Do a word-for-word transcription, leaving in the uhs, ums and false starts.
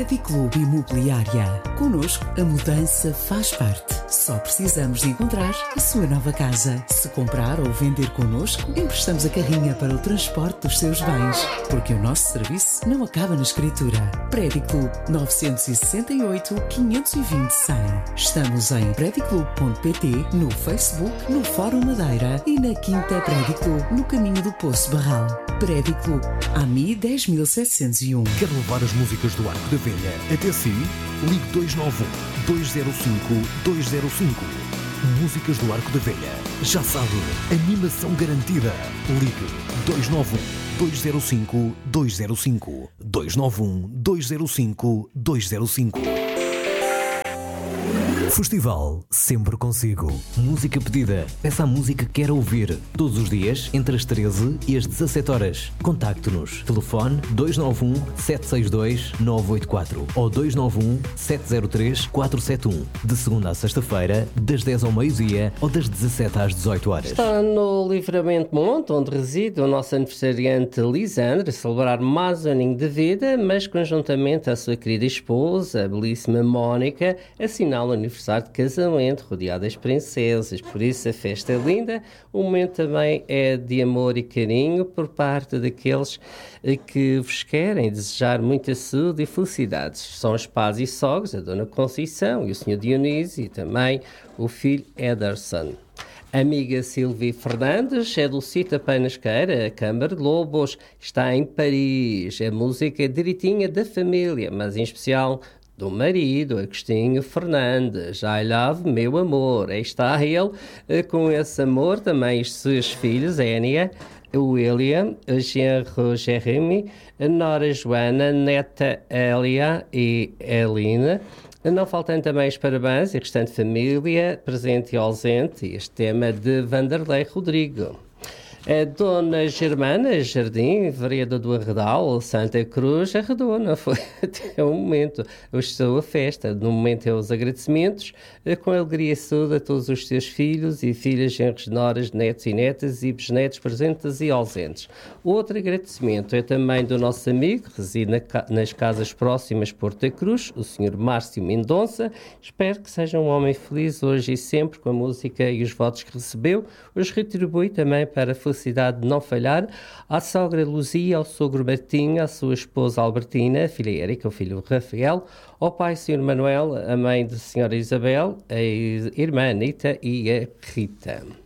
Prediclube Imobiliária. Connosco, a mudança faz parte. Só precisamos de encontrar a sua nova casa. Se comprar ou vender connosco, emprestamos a carrinha para o transporte dos seus bens. Porque o nosso serviço não acaba na escritura. Prediclube nove seis oito, quinhentos e vinte, cem. Estamos em prediclube ponto pt, no Facebook, no Fórum Madeira e na Quinta Prediclube, no caminho do Poço Barral. Prediclube, A M I dez mil setecentos e um. Quer levar as músicas do Arco da Velha até si? Ligue dois nove um, dois zero cinco, dois zero cinco. Músicas do Arco da Velha. Já sabe, animação garantida. Ligue dois nove um, dois zero cinco, dois zero cinco. dois nove um, dois zero cinco, dois zero cinco. Festival sempre consigo. Música pedida. Peça a música que quer ouvir. Todos os dias, entre as treze e as dezassete horas. Contacte-nos. Telefone dois nove um, sete seis dois, nove oito quatro ou dois nove um, sete zero três, quatro sete um. De segunda a sexta-feira, das dez ao meio-dia ou das dezassete às dezoito horas. Está no Livramento Monte, onde reside o nosso aniversariante Lisandro, a celebrar mais um aninho de vida, mas conjuntamente a sua querida esposa, a belíssima Mónica, assinala o aniversário de casamento, rodeado das princesas. Por isso a festa é linda. O momento também é de amor e carinho por parte daqueles que vos querem desejar muita saúde e felicidades. São os pais e sogros, a Dona Conceição e o senhor Dionísio e também o filho Ederson. Amiga Silvia Fernandes é do Cita Penasqueira, a Câmara de Lobos, está em Paris. A música é direitinha da família, mas em especial do marido, Agostinho Fernandes. I love, meu amor. Aí está ele, com esse amor, também os seus filhos, Énia, William, genro Jeremy, a nora Joana, neta Elia e Elina. Não faltam também os parabéns e a restante família, presente e ausente. Este tema de Vanderlei Rodrigo. A Dona Germana Jardim, vereador do Arredal, Santa Cruz, arredou, não foi até o momento. Hoje estou a festa. No momento é os agradecimentos, com alegria e saúde a todos os seus filhos e filhas, genros, noras, netos e netas e bisnetos presentes e ausentes. Outro agradecimento é também do nosso amigo, que reside na, nas casas próximas Porto da Cruz, o senhor Márcio Mendonça. Espero que seja um homem feliz hoje e sempre com a música e os votos que recebeu. Os retribui também para a felicidade de não falhar, à sogra Luzia, ao sogro Martinho, à sua esposa Albertina, a filha Érica, o filho Rafael, ao pai senhor Manuel, a mãe da senhora Isabel, a irmã Anita e a Rita.